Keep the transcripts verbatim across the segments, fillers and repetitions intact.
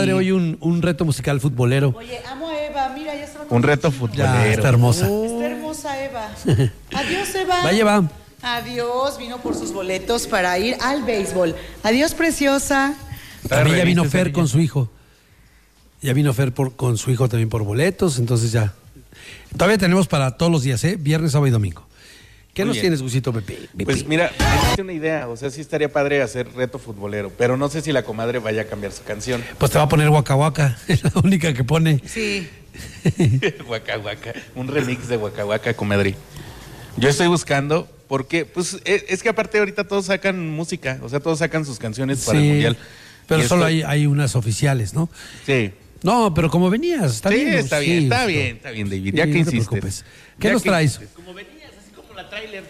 comadre, hoy un, un reto musical futbolero. Oye, amo a Eva, mira, ya está. Un reto futbolero. Ya, está hermosa. Oh. Está hermosa Eva. Adiós, Eva. Vaya, va. Adiós, vino por sus boletos para ir al béisbol. Adiós, preciosa. También ya vino Fer con su hijo. Ya vino Fer por, con su hijo también por boletos, entonces ya. Todavía tenemos para todos los días, ¿eh? Viernes, sábado y domingo. ¿Qué Muy nos bien. tienes, Gusito Pepe? Pues mira, me diste una idea, o sea, sí estaría padre hacer reto futbolero, pero no sé si la comadre vaya a cambiar su canción. Pues te va a poner Waka Waka, es la única que pone. Sí. Waka Waka, un remix de Waka Waka, comadre. Yo estoy buscando, porque, pues, es, es que aparte ahorita todos sacan música, o sea, todos sacan sus canciones para Sí, el mundial. pero Y solo esto- hay, hay unas oficiales, ¿no? Sí. No, pero como venías, está Sí, bien. está sí, bien, está Gusito. bien, está bien, David, Sí, ya que no te insistes. preocupes. ¿Qué Ya nos que traes? insistes. Como venías, así como la tráiler.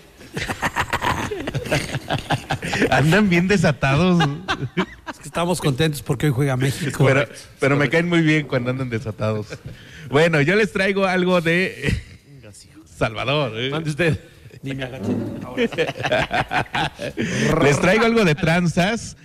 Andan bien desatados. Es que estamos contentos porque hoy juega México. Pero, pero me caen muy bien cuando andan desatados. Bueno, yo les traigo algo de Salvador. ¿eh? Mande usted. Ni me agaché. Les traigo algo de tranzas.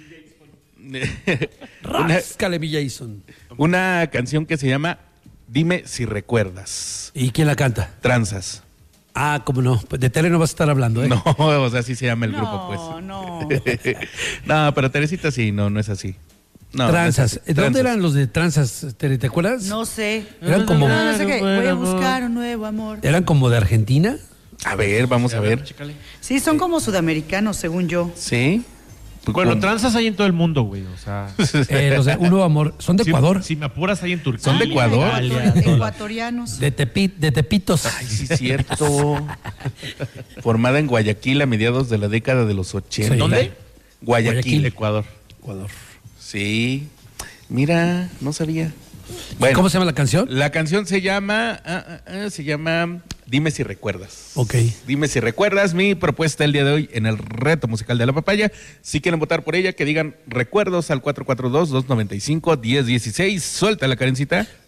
una, Ráscale, mi Jason. una canción que se llama Dime si recuerdas. ¿Y quién la canta? Tranzas. Ah, cómo no. Pues de tele no vas a estar hablando, ¿eh? No, o sea, así se llama el No, grupo, pues. no. No, pero Teresita sí, no, no es así. No, no Tranzas. es así. ¿Dónde Tranzas. eran los de tranzas, Tere? ¿Te acuerdas? No sé. Eran como, No, no sé qué. Voy a buscar un nuevo amor. eran como de Argentina. A ver, vamos a ver. Chécale. Sí, son como sudamericanos, según yo. ¿Sí? Bueno, ¿Cómo? tranzas hay en todo el mundo, güey. O sea, Eh, los de Un Nuevo Amor. ¿Son de si- Ecuador? Si, me apuras, hay en Turquía. ¿Son de Ay, Ecuador? Italia, ecuator- todas. Ecuatorianos. De, Tepi- de Tepitos. Ay, sí, es cierto. Formada en Guayaquil a mediados de la década de los ochenta. Sí. ¿Dónde? Guayaquil. Guayaquil. Ecuador. Ecuador. Sí. Mira, no sabía. Bueno, ¿Cómo se llama la canción? la canción se llama, ah, ah, ah, se llama Dime si recuerdas. Ok. Dime si recuerdas mi propuesta el día de hoy en el reto musical de la papaya. Si quieren votar por ella, que digan recuerdos al cuatro cuatro dos, dos nueve cinco, uno cero uno seis. Suelta la Karencita.